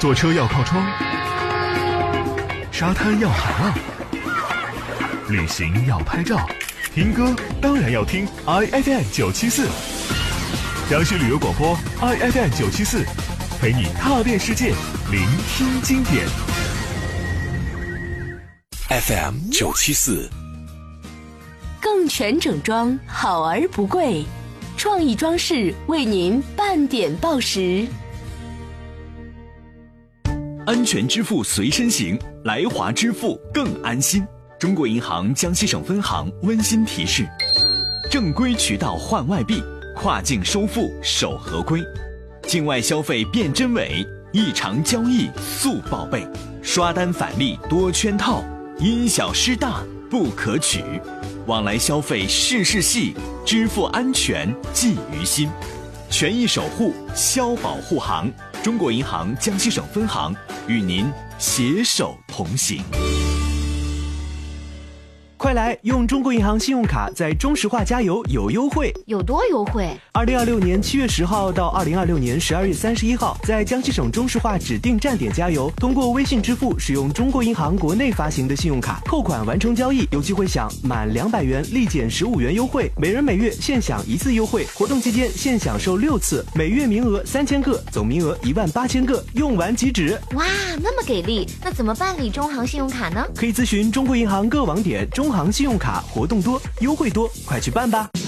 坐车要靠窗，沙滩要海浪，旅行要拍照，听歌当然要听 IFM 974，江西旅游广播 IFM 974，陪你踏遍世界，聆听经典。 FM 974， 更全整装，好而不贵，创意装饰为您半点报时。 安全支付随身行，来华支付更安心。中国银行江西省分行温馨提示：正规渠道换外币，跨境收付守合规，境外消费辨真伪，异常交易速报备，刷单返利多圈套，因小失大不可取，往来消费事事细，支付安全记于心，权益守护消保护行。中国银行江西省分行与您携手同行。 快来用中国银行信用卡在中石化加油有优惠， 有多优惠 ？2026年7月10号到2026年12月31号，在江西省中石化指定站点加油，通过微信支付使用中国银行国内发行的信用卡扣款完成交易，有机会享满200元立减15元优惠，每人每月限享1次优惠，活动期间限享受6次，每月名额3000个，总名额18000个，用完即止。 哇，那么给力！那怎么办理中行信用卡呢？ 可以咨询中国银行各网点。中行信用卡活动多，优惠多，快去办吧。